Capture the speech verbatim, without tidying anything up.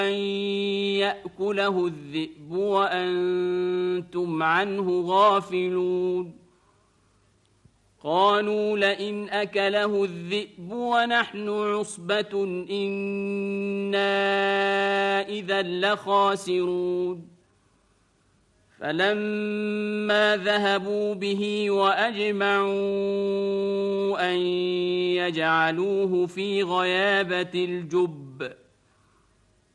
أن يأكله الذئب وأنتم عنه غافلون قالوا لئن أكله الذئب ونحن عصبة إنا إذا لخاسرون فلما ذهبوا به وأجمعوا أن يجعلوه في غيابة الجب